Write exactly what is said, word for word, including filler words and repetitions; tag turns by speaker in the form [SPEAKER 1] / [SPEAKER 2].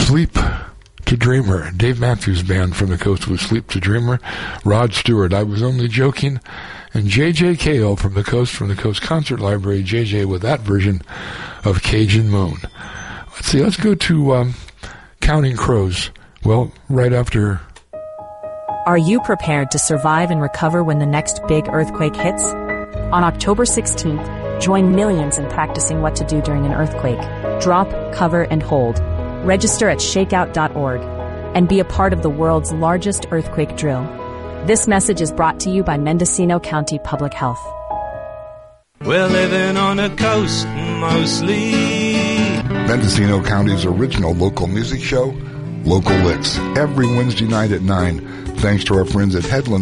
[SPEAKER 1] Sleep to Dreamer. Dave Matthews Band from the Coast with Sleep to Dreamer. Rod Stewart, I Was Only Joking. And J J K O from the Coast, from the Coast Concert Library. J J with that version of Cajun Moon. Let's see, let's go to um, Counting Crows. Well, right after...
[SPEAKER 2] Are you prepared to survive and recover when the next big earthquake hits? On October sixteenth, join millions in practicing what to do during an earthquake. Drop, cover, and hold. Register at shakeout dot org and be a part of the world's largest earthquake drill. This message is brought to you by Mendocino County Public Health.
[SPEAKER 3] We're living on the coast mostly.
[SPEAKER 1] Mendocino County's original local music show, Local Licks, every Wednesday night at nine. Thanks to our friends at Headland